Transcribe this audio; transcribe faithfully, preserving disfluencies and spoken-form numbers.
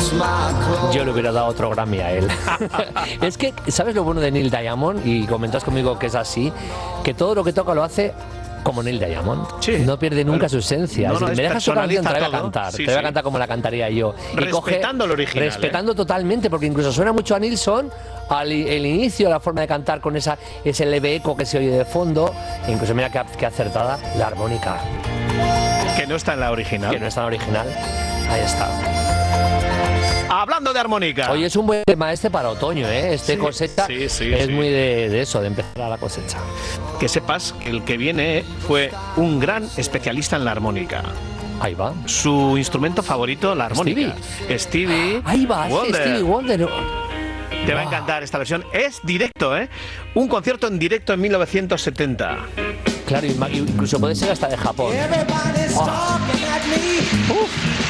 Yo le hubiera dado otro Grammy a él. Es que, ¿sabes lo bueno de Neil Diamond? Y comentas conmigo que es así, que todo lo que toca lo hace como Neil Diamond. Sí, no pierde nunca claro. su esencia. No, no, es decir, me dejas su canción, te la voy a cantar. Sí, te la voy a cantar como la cantaría yo. Respetando coge, lo original. Respetando ¿eh? totalmente, porque incluso suena mucho a Nilsson, al el inicio, la forma de cantar con esa, ese leve eco que se oye de fondo. E incluso mira que, que acertada la armónica. Que no está en la original. Que no está en la original. Ahí está. Hablando de armónica. Oye, es un buen tema este para otoño, ¿eh? Este sí, cosecha sí, sí, es sí. muy de, de eso, de empezar a la cosecha. Que sepas que el que viene fue un gran especialista en la armónica. Ahí va. Su instrumento favorito, la armónica. Stevie. Stevie Ahí va, Wonder. Stevie Wonder. Te va a encantar esta versión. Es directo, ¿eh? Un concierto en directo en mil novecientos setenta. Claro, incluso puede ser hasta de Japón. Oh.